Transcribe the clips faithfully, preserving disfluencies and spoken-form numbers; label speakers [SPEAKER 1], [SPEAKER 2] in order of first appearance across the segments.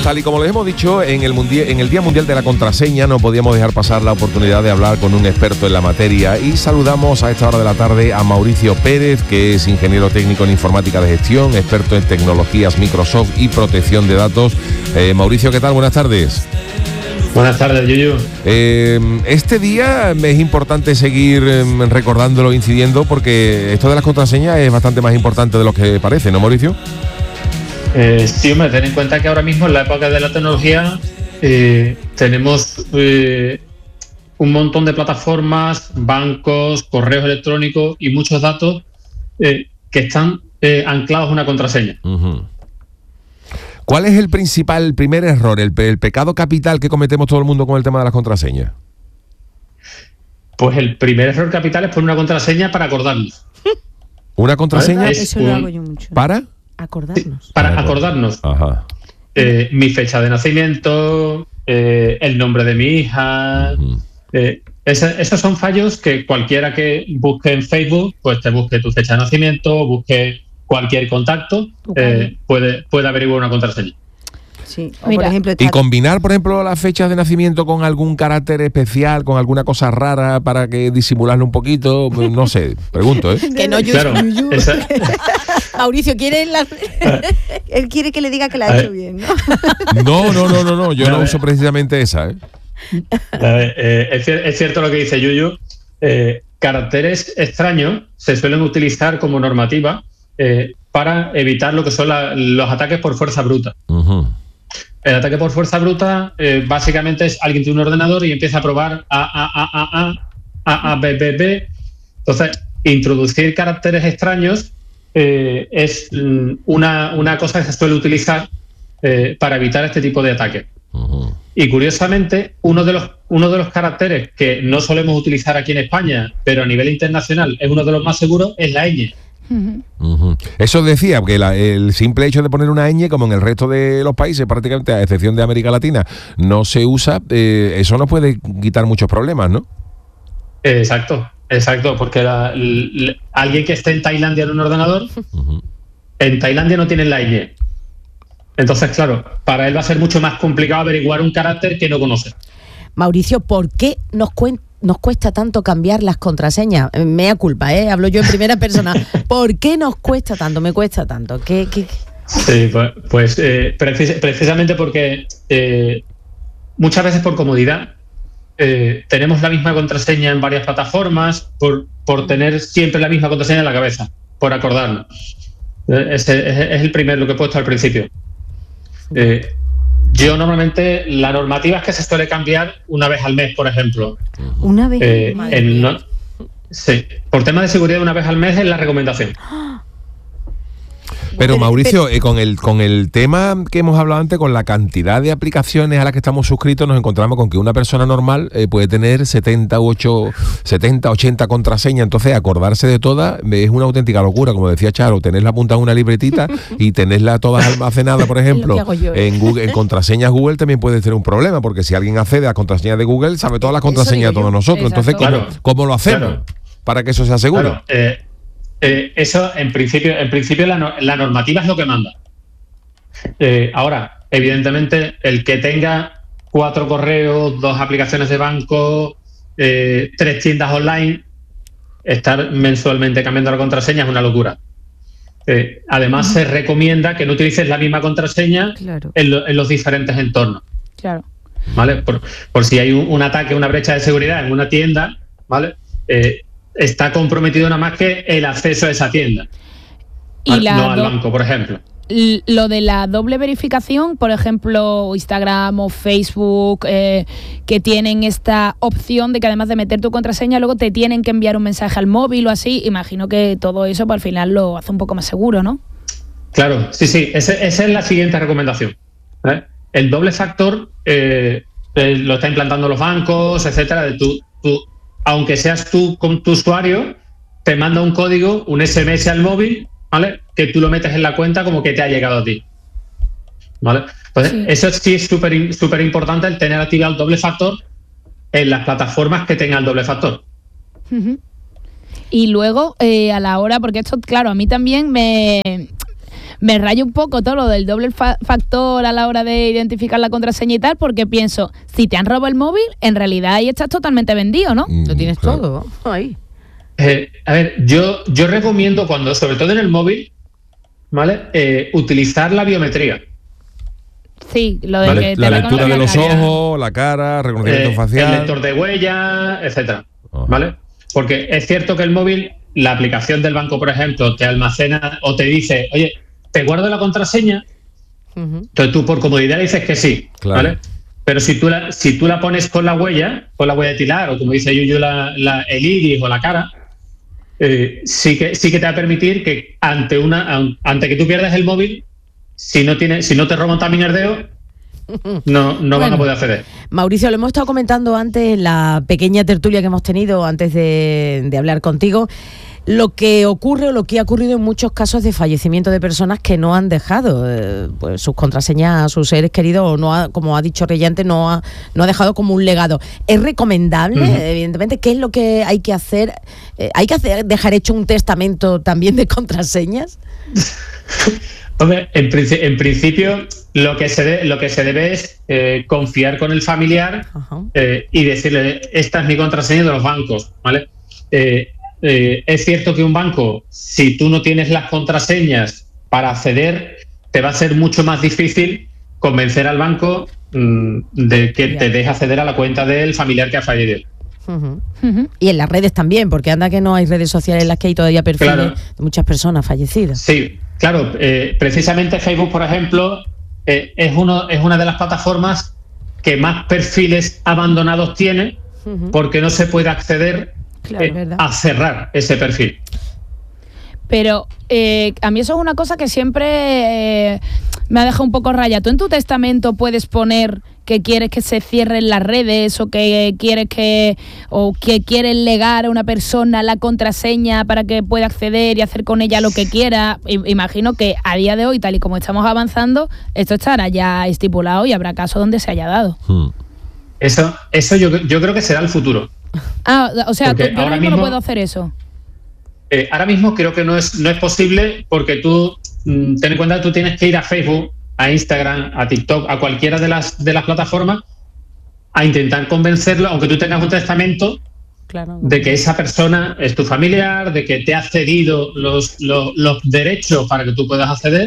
[SPEAKER 1] tal y como les hemos dicho, en el, mundi- en el Día Mundial de la Contraseña no podíamos dejar pasar la oportunidad de hablar con un experto en la materia y saludamos a esta hora de la tarde a Mauricio Pérez, que es ingeniero técnico en informática de gestión, experto en tecnologías Microsoft y protección de datos. Eh, Mauricio, ¿qué tal? Buenas tardes.
[SPEAKER 2] Buenas tardes, Yuyu.
[SPEAKER 1] Eh, este día es importante seguir eh, recordándolo, incidiendo, porque esto de las contraseñas es bastante más importante de lo que parece, ¿no, Mauricio?
[SPEAKER 2] Eh, sí, hombre, ten en cuenta que ahora mismo en la época de la tecnología eh, tenemos eh, un montón de plataformas, bancos, correos electrónicos y muchos datos eh, que están eh, anclados a una contraseña.
[SPEAKER 1] Uh-huh. ¿Cuál es el principal, el primer error, el, el pecado capital que cometemos todo el mundo con el tema de las contraseñas?
[SPEAKER 2] Pues el primer error capital es poner una contraseña para acordarnos.
[SPEAKER 1] ¿Una contraseña?
[SPEAKER 2] Es
[SPEAKER 3] Eso lo
[SPEAKER 2] un-
[SPEAKER 3] hago yo mucho.
[SPEAKER 1] ¿Para?
[SPEAKER 3] Acordarnos.
[SPEAKER 2] Para acordarnos.
[SPEAKER 1] Ajá.
[SPEAKER 2] Eh, mi fecha de nacimiento, eh, el nombre de mi hija.
[SPEAKER 1] Uh-huh.
[SPEAKER 2] Eh, ese- esos son fallos que cualquiera que busque en Facebook, pues te busque tu fecha de nacimiento, busque cualquier contacto, eh, puede, puede averiguar una contraseña.
[SPEAKER 3] Sí. O
[SPEAKER 4] Mira,
[SPEAKER 3] por ejemplo,
[SPEAKER 1] Y
[SPEAKER 3] está-
[SPEAKER 1] combinar, por ejemplo, las fechas de nacimiento con algún carácter especial, con alguna cosa rara para que disimularlo un poquito, no sé, pregunto, ¿eh?
[SPEAKER 3] que no, yo,
[SPEAKER 2] Claro,
[SPEAKER 3] yo-
[SPEAKER 2] esa-
[SPEAKER 3] Mauricio quiere la... él quiere que le diga que la ha hecho bien, ¿no?
[SPEAKER 1] No, no, no, no, no, yo no
[SPEAKER 2] No,
[SPEAKER 1] uso precisamente esa, ¿eh?
[SPEAKER 2] eh, eh, es, cier- es cierto lo que dice Yuyu. Eh, caracteres extraños se suelen utilizar como normativa eh, para evitar lo que son la- los ataques por fuerza bruta.
[SPEAKER 1] Uh-huh.
[SPEAKER 2] El ataque por fuerza bruta eh, básicamente es alguien tiene un ordenador y empieza a probar A, A, A, A, A, A, A, B, B, B. Entonces, introducir caracteres extraños eh, es mm, una, una cosa que se suele utilizar eh, para evitar este tipo de ataques.
[SPEAKER 1] Uh-huh.
[SPEAKER 2] Y curiosamente, uno de los uno de los caracteres que no solemos utilizar aquí en España, pero a nivel internacional es uno de los más seguros, es la ñ.
[SPEAKER 1] Uh-huh. Eso decía, que la- el simple hecho de poner una ñ, como en el resto de los países, prácticamente a excepción de América Latina, no se usa, eh, eso nos puede quitar muchos problemas, ¿no?
[SPEAKER 2] Exacto, exacto, porque la- l- alguien que esté en Tailandia en un ordenador,
[SPEAKER 1] Uh-huh.
[SPEAKER 2] en Tailandia no tienen la ñ. Entonces, claro, para él va a ser mucho más complicado averiguar un carácter que no conoce.
[SPEAKER 3] Mauricio, ¿por qué nos, cuen- nos cuesta tanto cambiar las contraseñas? Eh, Mea culpa, ¿eh? Hablo yo en primera persona. ¿Por qué nos cuesta tanto? Me cuesta tanto. ¿Qué, qué, qué?
[SPEAKER 2] Sí, pues, pues eh, precis- precisamente porque eh, muchas veces por comodidad eh, tenemos la misma contraseña en varias plataformas, por, por tener siempre la misma contraseña en la cabeza, por acordarnos. Eh, ese es, es el primero, lo que he puesto al principio. Eh, yo normalmente, la normativa es que se suele cambiar una vez al mes, por ejemplo.
[SPEAKER 3] Una vez.
[SPEAKER 2] Eh,
[SPEAKER 3] Madre
[SPEAKER 2] en
[SPEAKER 3] mía.
[SPEAKER 2] no- sí, por tema de seguridad una vez al mes es la recomendación.
[SPEAKER 1] Pero Mauricio, eh, con el con el tema que hemos hablado antes, con la cantidad de aplicaciones a las que estamos suscritos, nos encontramos con que una persona normal eh, puede tener setenta, ocho, setenta, ochenta contraseñas, entonces acordarse de todas es una auténtica locura, como decía Charo, tenerla apuntada en una libretita y tenerla todas almacenadas, por ejemplo,
[SPEAKER 3] Es lo que hago yo, ¿eh?
[SPEAKER 1] en Google, en contraseñas Google también puede ser un problema, porque si alguien accede a las contraseñas de Google, sabe todas las
[SPEAKER 3] Eso
[SPEAKER 1] contraseñas de
[SPEAKER 3] digo
[SPEAKER 1] todos
[SPEAKER 3] yo.
[SPEAKER 1] nosotros, entonces ¿cómo,
[SPEAKER 2] Claro.
[SPEAKER 1] cómo lo hacemos
[SPEAKER 2] Claro.
[SPEAKER 1] para que eso sea seguro?
[SPEAKER 2] Claro, eh, eh, eso en principio, en principio la, no- la normativa es lo que manda. Eh, ahora, evidentemente, el que tenga cuatro correos, dos aplicaciones de banco, eh, tres tiendas online, estar mensualmente cambiando la contraseña es una locura. Eh, además, se recomienda que no utilices la misma contraseña
[SPEAKER 3] Claro.
[SPEAKER 2] en, lo- en los diferentes entornos.
[SPEAKER 4] Claro.
[SPEAKER 2] ¿Vale? Por, por si hay un, un ataque, una brecha de seguridad en una tienda, ¿vale? Eh, está comprometido nada más que el acceso a esa tienda,
[SPEAKER 4] Y
[SPEAKER 2] ¿vale?
[SPEAKER 4] la
[SPEAKER 2] no al
[SPEAKER 4] do-
[SPEAKER 2] banco, por ejemplo.
[SPEAKER 4] l- lo de la doble verificación, por ejemplo, Instagram o Facebook, eh, que tienen esta opción de que además de meter tu contraseña, luego te tienen que enviar un mensaje al móvil o así. Imagino que todo eso, pues, al final lo hace un poco más seguro, ¿no?
[SPEAKER 2] Claro, sí, sí, ese- esa es la siguiente recomendación. ¿Vale? El doble factor eh, eh, lo está implantando los bancos, etcétera. De tu, tu- aunque seas tú con tu usuario, te manda un código, un ese eme ese al móvil, ¿vale? Que tú lo metes en la cuenta como que te ha llegado a ti. ¿Vale? Entonces,
[SPEAKER 4] Sí.
[SPEAKER 2] eso sí es súper in- súper importante, el tener activado el doble factor en las plataformas que tengan el doble factor.
[SPEAKER 4] Ujú. Y luego, eh, a la hora, porque esto, claro, a mí también me, me rayo un poco todo lo del doble fa- factor a la hora de identificar la contraseña y tal, porque pienso, si te han robado el móvil, en realidad ahí estás totalmente vendido, ¿no?
[SPEAKER 3] Lo tienes
[SPEAKER 1] claro.
[SPEAKER 3] todo ahí.
[SPEAKER 2] Eh, a ver, yo, yo recomiendo cuando, sobre todo en el móvil, ¿vale? Eh, utilizar la biometría.
[SPEAKER 4] Sí, lo de
[SPEAKER 2] Vale,
[SPEAKER 4] que te
[SPEAKER 1] La
[SPEAKER 4] va
[SPEAKER 1] lectura
[SPEAKER 4] con
[SPEAKER 1] de los
[SPEAKER 4] cara.
[SPEAKER 1] ojos, la cara, reconocimiento
[SPEAKER 2] Eh,
[SPEAKER 1] facial.
[SPEAKER 2] el lector de huella, etcétera.
[SPEAKER 1] Ajá.
[SPEAKER 2] ¿Vale? Porque es cierto que el móvil, la aplicación del banco, por ejemplo, te almacena o te dice, oye, ¿te guardo la contraseña?
[SPEAKER 3] Ujú.
[SPEAKER 2] Entonces tú por comodidad le dices que sí,
[SPEAKER 1] Claro.
[SPEAKER 2] ¿vale? Pero si tú la, si tú la pones con la huella, con la huella dactilar, o como dice Yuyu, la, la, el iris o la cara, eh, sí que sí que te va a permitir que ante una ante que tú pierdas el móvil, si no tiene, si no te roban también el dedo, no, no van
[SPEAKER 3] Bueno.
[SPEAKER 2] a poder acceder.
[SPEAKER 3] Mauricio, lo hemos estado comentando antes en la pequeña tertulia que hemos tenido antes de, de hablar contigo. Lo que ocurre o lo que ha ocurrido en muchos casos de fallecimiento de personas que no han dejado eh, pues sus contraseñas a sus seres queridos, o no ha, como ha dicho Reyante, no ha, no ha dejado como un legado. ¿Es recomendable,
[SPEAKER 2] Uh-huh.
[SPEAKER 3] evidentemente? ¿Qué es lo que hay que hacer? Eh, ¿Hay que hacer, dejar hecho un testamento también de contraseñas?
[SPEAKER 2] Hombre, en, princi- en principio lo que se de- lo que se debe es eh, confiar con el familiar
[SPEAKER 3] Ajá.
[SPEAKER 2] eh, y decirle, esta es mi contraseña de los bancos, ¿vale? Eh, eh, es cierto que un banco, si tú no tienes las contraseñas para acceder, te va a ser mucho más difícil convencer al banco mm, de que
[SPEAKER 3] Ya.
[SPEAKER 2] te deje acceder a la cuenta del familiar que ha fallecido.
[SPEAKER 3] Ujú.
[SPEAKER 4] Ujú.
[SPEAKER 3] Y en las redes también, porque anda que no hay redes sociales en las que hay todavía perfiles
[SPEAKER 2] Claro.
[SPEAKER 3] de muchas personas fallecidas.
[SPEAKER 2] Sí, claro. Eh, precisamente Facebook, por ejemplo, eh, es, uno, es una de las plataformas que más perfiles abandonados tiene,
[SPEAKER 3] Ujú.
[SPEAKER 2] porque no se puede acceder
[SPEAKER 3] Claro,
[SPEAKER 2] eh,
[SPEAKER 3] es verdad.
[SPEAKER 2] a cerrar ese perfil.
[SPEAKER 4] Pero eh, a mí eso es una cosa que siempre eh, me ha dejado un poco raya. ¿Tú en tu testamento puedes poner que quieres que se cierren las redes o que quieres que o que quieres legar a una persona la contraseña para que pueda acceder y hacer con ella lo que quiera? I- imagino que a día de hoy, tal y como estamos avanzando, esto estará ya estipulado y habrá casos donde se haya dado.
[SPEAKER 1] Hmm.
[SPEAKER 2] Eso, eso yo, yo creo que será el futuro.
[SPEAKER 4] Ah, o sea, tú,
[SPEAKER 2] Porque
[SPEAKER 4] yo ahora
[SPEAKER 2] ahora
[SPEAKER 4] mismo no
[SPEAKER 2] mismo-
[SPEAKER 4] puedo hacer eso.
[SPEAKER 2] Eh, ahora mismo creo que no es, no es posible porque tú, mm, ten en cuenta que tú tienes que ir a Facebook, a Instagram, a TikTok, a cualquiera de las, de las plataformas a intentar convencerlo, aunque tú tengas un testamento,
[SPEAKER 3] Claro.
[SPEAKER 2] de que esa persona es tu familiar, de que te ha cedido los, los, los derechos para que tú puedas acceder,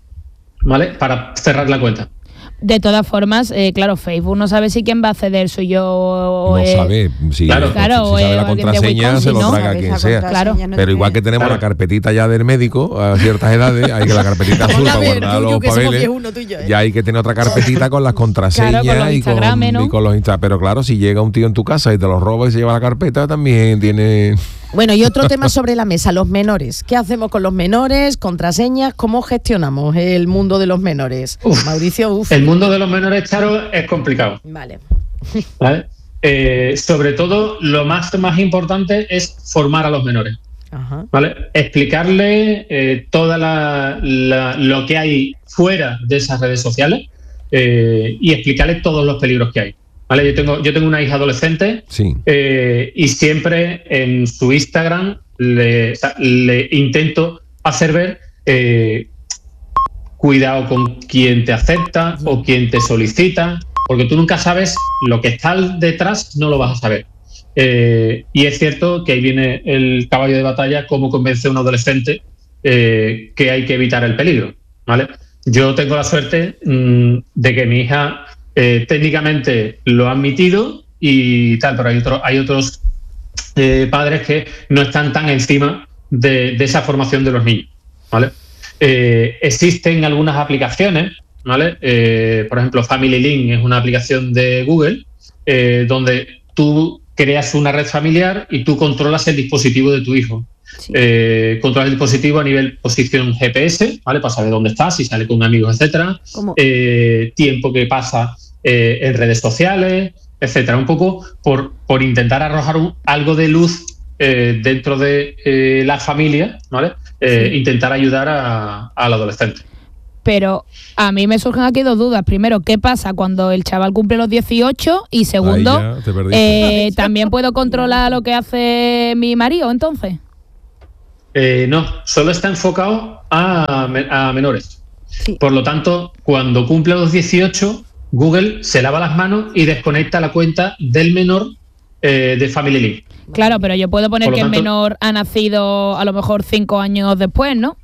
[SPEAKER 2] ¿vale? Para cerrar la cuenta.
[SPEAKER 4] De todas formas, eh, claro, Facebook no sabe si quién va a acceder, soy yo o
[SPEAKER 1] No
[SPEAKER 4] eh,
[SPEAKER 1] sabe. Si,
[SPEAKER 2] Claro.
[SPEAKER 4] Claro,
[SPEAKER 1] si sabe
[SPEAKER 4] eh,
[SPEAKER 1] la
[SPEAKER 4] alguien de
[SPEAKER 1] contraseña,
[SPEAKER 4] Wisconsin,
[SPEAKER 1] se lo
[SPEAKER 4] ¿no?
[SPEAKER 1] traga
[SPEAKER 5] Sabe
[SPEAKER 1] quien
[SPEAKER 5] esa
[SPEAKER 1] sea.
[SPEAKER 5] contraseña,
[SPEAKER 4] Claro.
[SPEAKER 5] no
[SPEAKER 1] Pero
[SPEAKER 5] tiene-
[SPEAKER 1] igual que tenemos
[SPEAKER 2] Claro.
[SPEAKER 1] la carpetita ya del médico a ciertas edades, hay que la carpetita azul para guardar los papeles. Ya hay que tener otra carpetita con las contraseñas
[SPEAKER 4] Claro, con los
[SPEAKER 1] y, con,
[SPEAKER 4] Instagrames, ¿no?
[SPEAKER 1] y con los Insta. Pero claro, si llega un tío en tu casa y te lo roba y se lleva la carpeta, también tiene.
[SPEAKER 3] Bueno, y otro tema sobre la mesa, los menores. ¿Qué hacemos con los menores? Contraseñas, ¿cómo gestionamos el mundo de los menores?
[SPEAKER 2] Uf.
[SPEAKER 3] Mauricio, uff.
[SPEAKER 2] El mundo de los menores, Charo, es complicado,
[SPEAKER 3] Vale.
[SPEAKER 2] ¿vale? Eh, sobre todo, lo más, más importante es formar a los menores.
[SPEAKER 3] Ajá.
[SPEAKER 2] ¿Vale? Explicarle eh, toda la, la- lo que hay fuera de esas redes sociales eh, y explicarle todos los peligros que hay. ¿Vale? Yo tengo, yo tengo una hija adolescente
[SPEAKER 1] Sí.
[SPEAKER 2] eh, y siempre en su Instagram le, o sea, le intento hacer ver eh, cuidado con quien te acepta o quien te solicita, porque tú nunca sabes lo que está detrás, no lo vas a saber. Eh, y es cierto que ahí viene el caballo de batalla, cómo convence a un adolescente eh, que hay que evitar el peligro, ¿vale? Yo tengo la suerte mmm, de que mi hija eh, técnicamente lo ha admitido y tal, pero hay, otro, hay otros eh, padres que no están tan encima de, de esa formación de los niños, ¿vale? Eh, existen algunas aplicaciones, ¿vale? Eh, por ejemplo, Family Link es una aplicación de Google eh, donde tú creas una red familiar y tú controlas el dispositivo de tu hijo.
[SPEAKER 3] Sí.
[SPEAKER 2] Eh, controlas el dispositivo a nivel posición G P S, ¿vale? Para saber dónde está, si sale con amigos, etcétera.
[SPEAKER 3] ¿Cómo?
[SPEAKER 2] Eh, tiempo que pasa eh, en redes sociales, etcétera. Un poco por, por intentar arrojar un, algo de luz eh, dentro de eh, la familia, ¿vale? Eh,
[SPEAKER 4] Sí.
[SPEAKER 2] Intentar ayudar a- al adolescente.
[SPEAKER 4] Pero a mí me surgen aquí dos dudas. Primero, ¿qué pasa cuando el chaval cumple los dieciocho? Y segundo,
[SPEAKER 1] Ahí ya te perdiste.
[SPEAKER 4] eh, ¿también puedo controlar lo que hace mi marido entonces?
[SPEAKER 2] Eh, no, solo está enfocado a, a menores. Sí. Por lo tanto, cuando cumple los dieciocho, Google se lava las manos y desconecta la cuenta del menor eh, de Family Link.
[SPEAKER 4] Claro, pero yo puedo poner que
[SPEAKER 2] tanto,
[SPEAKER 4] el menor ha nacido a lo mejor cinco años después, ¿no?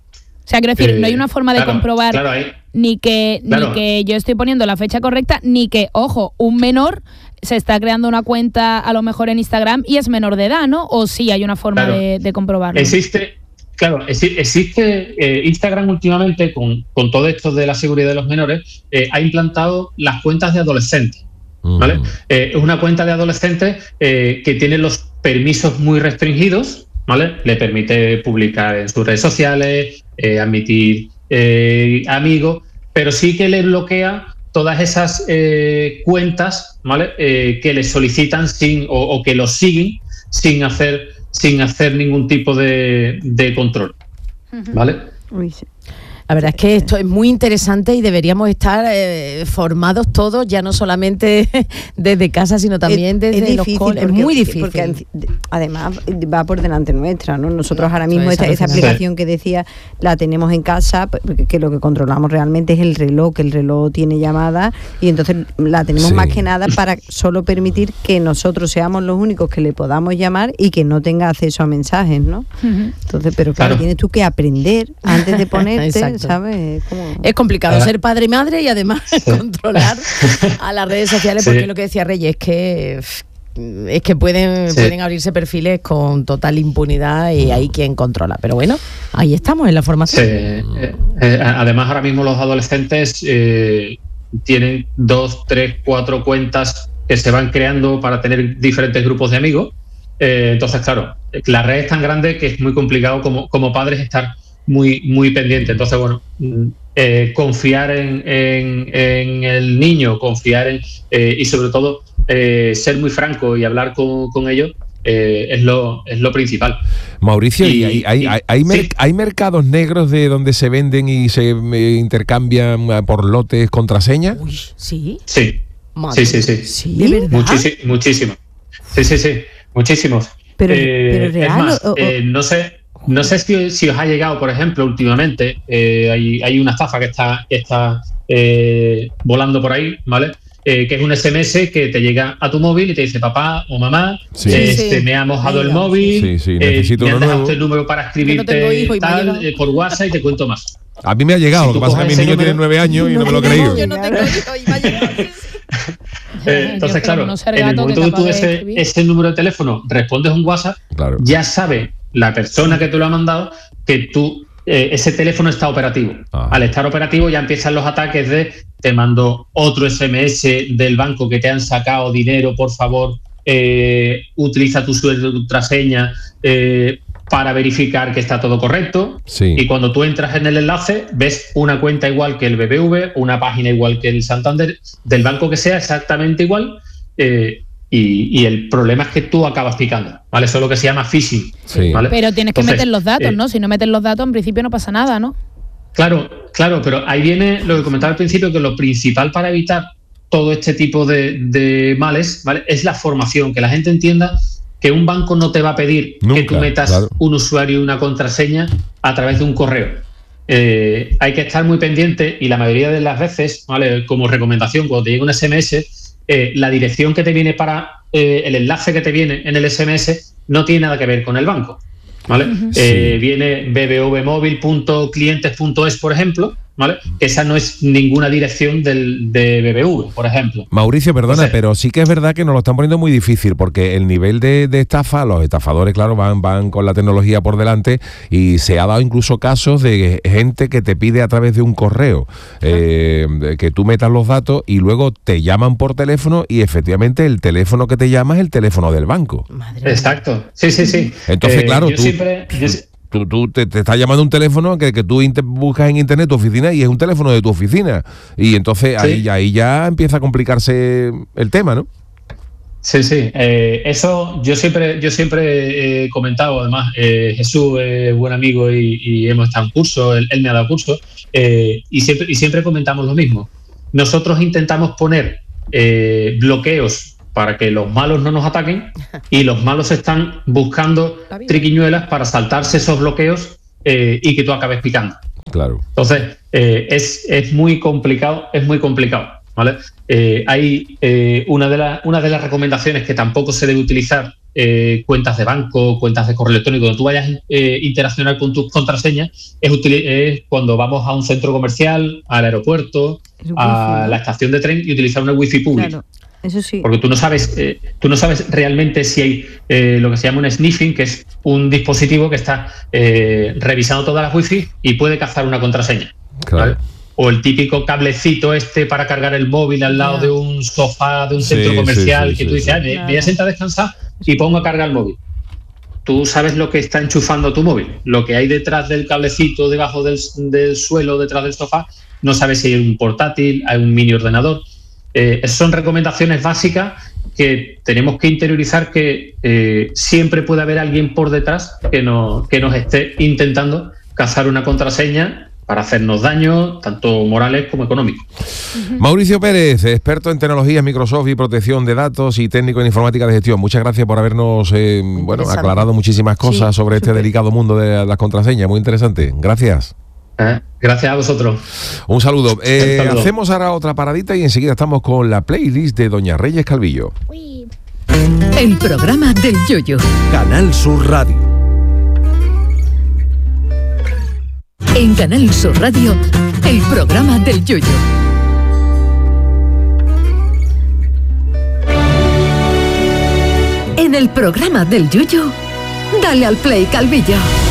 [SPEAKER 4] O sea, quiero decir, eh, no hay una forma de claro, comprobar claro, ni que claro. ni que yo estoy poniendo la fecha correcta, ni que, ojo, un menor se está creando una cuenta a lo mejor en Instagram y es menor de edad, ¿no? O sí hay una forma claro. de, de comprobarlo.
[SPEAKER 2] Existe, claro, existe eh, Instagram últimamente con, con todo esto de la seguridad de los menores, eh, ha implantado las cuentas de adolescentes, ¿vale? Mm. Eh, es una cuenta de adolescentes eh, que tiene los permisos muy restringidos, ¿vale? Le permite publicar en sus redes sociales, eh, admitir eh, amigos, pero sí que le bloquea todas esas eh, cuentas, ¿vale? Eh, que le solicitan sin o, o que los siguen sin hacer sin hacer ningún tipo de, de control, ¿vale?
[SPEAKER 3] Uy, sí. La verdad es que esto es muy interesante y deberíamos estar eh, formados todos, ya no solamente desde casa, sino también desde
[SPEAKER 5] es difícil,
[SPEAKER 3] los colegios.
[SPEAKER 5] Es
[SPEAKER 3] muy difícil.
[SPEAKER 5] Porque además va por delante nuestra, ¿no? Nosotros ahora mismo esa, esa aplicación que decía la tenemos en casa, que lo que controlamos realmente es el reloj, que el reloj tiene llamada y entonces la tenemos sí. más que nada para solo permitir que nosotros seamos los únicos que le podamos llamar y que no tenga acceso a mensajes, ¿no? Uh-huh. Entonces, pero claro, claro, tienes tú que aprender antes de ponerte. ¿Sabes? ¿Cómo?
[SPEAKER 3] Es complicado ser padre y madre y además controlar a las redes sociales, porque sí. lo que decía Reyes es que es que pueden, sí. pueden abrirse perfiles con total impunidad y hay quien controla. Pero bueno, ahí estamos en la formación. Sí.
[SPEAKER 2] Eh, eh, además, ahora mismo los adolescentes eh, tienen dos, tres, cuatro cuentas que se van creando para tener diferentes grupos de amigos. Eh, entonces, claro, la red es tan grande que es muy complicado como, como padres estar muy muy pendiente. Entonces, bueno, eh, confiar en, en, en el niño, confiar en eh, y sobre todo eh, ser muy franco y hablar con, con ellos eh, es lo es lo principal.
[SPEAKER 1] Mauricio, y, ¿hay, hay, hay, hay, mer- sí. ¿hay mercados negros de donde se venden y se eh, intercambian por lotes contraseñas?
[SPEAKER 3] Uy, sí.
[SPEAKER 2] Sí.
[SPEAKER 3] Madre.
[SPEAKER 2] Sí, sí, sí.
[SPEAKER 3] ¿Sí? ¿De verdad?
[SPEAKER 2] Muchísimo, muchísimo. Sí, sí, sí. Muchísimos.
[SPEAKER 3] Pero, eh, pero real,
[SPEAKER 2] es más,
[SPEAKER 3] o, o...
[SPEAKER 2] Eh, no sé. No sé si, si os ha llegado, por ejemplo, últimamente, eh, hay, hay una estafa que está, que está eh, volando por ahí, ¿vale? Eh, que es un ese eme ese que te llega a tu móvil y te dice, papá o mamá, sí. eh, sí. Se me ha mojado Venga. el móvil,
[SPEAKER 1] sí, sí, necesito
[SPEAKER 2] eh, me han dejado
[SPEAKER 1] nuevo.
[SPEAKER 2] este número para escribirte no tal, eh, por WhatsApp y te cuento más.
[SPEAKER 1] A mí me ha llegado, si lo que pasa es que mi niño número, tiene nueve años y no, no me lo he creído.
[SPEAKER 3] Yo no tengo hijo y me ha llegado.
[SPEAKER 2] Eh, entonces, claro, en el momento que tú ese, ese número de teléfono respondes un WhatsApp, claro. ya sabe la persona que te lo ha mandado que tú eh, ese teléfono está operativo. Ah. Al estar operativo ya empiezan los ataques de te mando otro ese eme ese del banco que te han sacado dinero, por favor, eh, utiliza tu sueldo, tu contraseña eh, para verificar que está todo correcto. Sí. Y cuando tú entras en el enlace ves una cuenta igual que el be be ve, una página igual que el Santander, del banco que sea exactamente igual, eh, Y, y el problema es que tú acabas picando, ¿vale? Eso es lo que se llama phishing, sí. ¿vale?
[SPEAKER 4] Pero tienes que Entonces, meter los datos,
[SPEAKER 2] eh,
[SPEAKER 4] ¿no? Si no metes los datos, en principio no pasa nada, ¿no?
[SPEAKER 2] Claro, claro, pero ahí viene lo que comentaba al principio, que lo principal para evitar todo este tipo de, de males, ¿vale? Es la formación, que la gente entienda que un banco no te va a pedir Nunca, que tú metas claro. un usuario y una contraseña a través de un correo. Eh, hay que estar muy pendiente y la mayoría de las veces, ¿vale? Como recomendación, cuando te llega un ese eme ese, Eh, la dirección que te viene para eh, el enlace que te viene en el ese eme ese no tiene nada que ver con el banco, ¿vale? Uh-huh. Eh, sí. Viene be be ve móvil punto clientes punto es, por ejemplo, ¿vale? Que esa no es ninguna dirección del, de be be ve, por ejemplo.
[SPEAKER 1] Mauricio, perdona, Entonces, pero sí que es verdad que nos lo están poniendo muy difícil, porque el nivel de, de estafa, los estafadores, claro, van, van con la tecnología por delante y se ha dado incluso casos de gente que te pide a través de un correo eh, que tú metas los datos y luego te llaman por teléfono y efectivamente el teléfono que te llama es el teléfono del banco.
[SPEAKER 2] Madre Exacto, sí, sí, sí.
[SPEAKER 1] Entonces, eh, claro,
[SPEAKER 2] yo
[SPEAKER 1] tú...
[SPEAKER 2] siempre... Yo...
[SPEAKER 1] Tú, tú te, te está llamando un teléfono que, que tú inter- buscas en internet tu oficina y es un teléfono de tu oficina. Y entonces sí. ahí, ahí ya empieza a complicarse el tema, ¿no?
[SPEAKER 2] Sí, sí. Eh, eso yo siempre yo siempre he comentado, además, eh, Jesús es buen amigo y, y hemos estado en curso, él, él me ha dado curso, eh, y, siempre, y siempre comentamos lo mismo. Nosotros intentamos poner eh, bloqueos para que los malos no nos ataquen y los malos están buscando triquiñuelas para saltarse esos bloqueos eh, y que tú acabes picando.
[SPEAKER 1] Claro.
[SPEAKER 2] Entonces, eh, es, es muy complicado, es muy complicado, ¿vale? Eh, hay eh, una, de la, una de las recomendaciones que tampoco se debe utilizar eh, cuentas de banco, cuentas de correo electrónico, cuando tú vayas a eh, interaccionar con tus contraseñas, es, es cuando vamos a un centro comercial, al aeropuerto, wifi, a ¿no? la estación de tren y utilizar una wifi pública. Claro.
[SPEAKER 5] Eso sí.
[SPEAKER 2] Porque tú no sabes, eh, tú no sabes realmente si hay eh, lo que se llama un sniffing, que es un dispositivo que está eh, revisando todas las wifi y puede cazar una contraseña.
[SPEAKER 1] Claro.
[SPEAKER 2] ¿Vale? O el típico cablecito este para cargar el móvil al lado claro. de un sofá de un sí, centro comercial sí, sí, que sí, tú dices, sí. ah, me, claro. me voy a sentar a descansar y pongo a cargar el móvil. Tú sabes lo que está enchufando tu móvil, lo que hay detrás del cablecito, debajo del, del suelo, detrás del sofá. No sabes si hay un portátil, hay un mini ordenador. Eh, son recomendaciones básicas que tenemos que interiorizar, que eh, siempre puede haber alguien por detrás que, no, que nos esté intentando cazar una contraseña para hacernos daño, tanto morales como económicos.
[SPEAKER 1] Uh-huh. Mauricio Pérez, experto en tecnologías Microsoft y protección de datos y técnico en informática de gestión. Muchas gracias por habernos eh, bueno, aclarado muchísimas cosas sí, sobre super. este delicado mundo de las contraseñas. Muy interesante. Gracias.
[SPEAKER 2] Eh, gracias a vosotros.
[SPEAKER 1] Un saludo. Eh, saludo. Hacemos ahora otra paradita y enseguida estamos con la playlist de Doña Reyes Calvillo.
[SPEAKER 6] Uy. El programa del Yoyo.
[SPEAKER 7] Canal Sur Radio.
[SPEAKER 6] En Canal Sur Radio, el programa del Yoyo. En el programa del Yoyo, dale al play, Calvillo.